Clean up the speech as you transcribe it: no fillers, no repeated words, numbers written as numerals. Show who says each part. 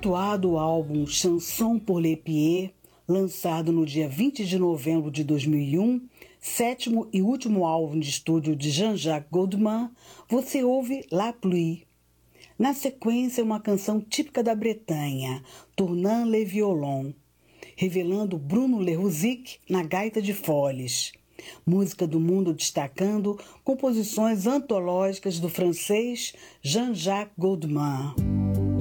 Speaker 1: Intitulado o álbum Chanson pour les Pieds, lançado no dia 20 de novembro de 2001, sétimo e último álbum de estúdio de Jean-Jacques Goldman, você ouve La Pluie. Na sequência, uma canção típica da Bretanha, Tournant le Violon, revelando Bruno Lerouzic na gaita de foles. Música do mundo destacando composições antológicas do francês Jean-Jacques Goldman.